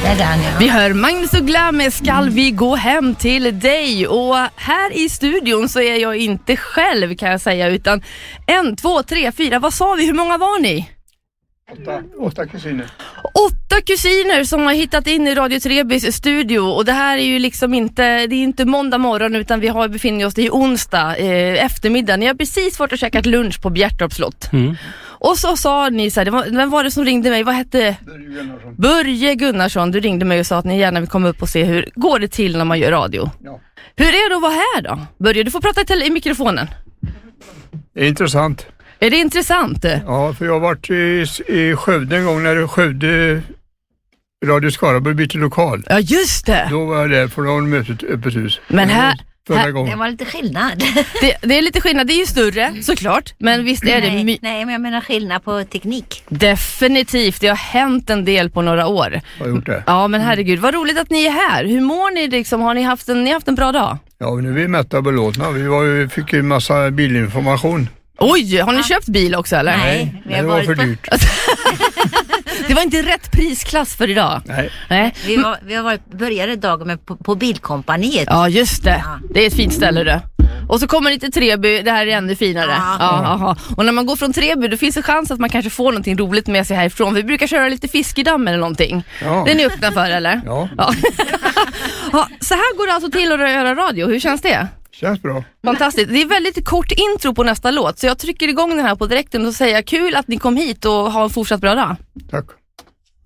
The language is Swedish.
Det är den, ja. Vi hör Magnus Uggla med Skall vi gå hem till dig. Och här i studion så är jag inte själv, kan jag säga, utan 1, 2, 3, 4, vad sa vi? Hur många var ni? 8 kusiner. 8 kusiner som har hittat in i Radio Trebys studio. Och det här är ju liksom inte, det är inte måndag morgon, utan vi befinner oss i onsdag eftermiddag. Ni har precis fått och käkat lunch på Bjärtorps slott. Och så sa ni så här, vem var det som ringde mig? Vad hette? Börje Gunnarsson. Du ringde mig och sa att ni gärna vill komma upp och se hur går det till när man gör radio. Ja. Hur är det att vara här då? Börje, du får prata i mikrofonen. Det är intressant. Är det intressant? Ja, för jag har varit i Skövde en gång när Skövde Radio Skaraborg bytte lokal. Ja, just det. Då var jag där för någon mötet öppet hus. Men här Det var lite skillnad. Det är lite skillnad, det är ju större såklart, men visst är det Nej, men jag menar skillnad på teknik. Definitivt, det har hänt en del på några år. Jag har gjort det. Ja, men herregud, vad roligt att ni är här. Hur mår ni liksom? Har ni haft en bra dag? Ja, nu är vi mätta och belåtna. Vi fick ju en massa bilinformation. Oj, har ni köpt bil också eller? Nej, det var för dyrt. Det var inte rätt prisklass för idag. Nej. Vi har började dagen med på Bilkompaniet. Ja, just det. Ja. Det är ett fint ställe det. Och så kommer ni till Treby, det här är ännu finare. Ja. Och när man går från Treby, då finns det chans att man kanske får någonting roligt med sig härifrån. Vi brukar köra lite fiskedamm eller någonting. Ja. Det är ni öppna för, eller? Ja. Ja, så här går det alltså till att göra radio. Hur känns det? Känns bra. Fantastiskt. Det är väldigt kort intro på nästa låt. Så jag trycker igång den här på direkten och säger kul att ni kom hit och ha en fortsatt bra dag. Tack.